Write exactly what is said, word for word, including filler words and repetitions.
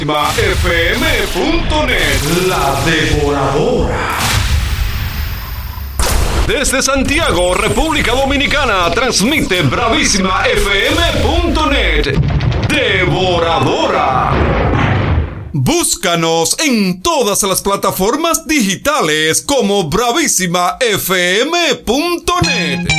F M punto net. La Devoradora. Desde Santiago, República Dominicana, transmite Bravísima F M punto net. Devoradora. Búscanos en todas las plataformas digitales como Bravísima F M punto net.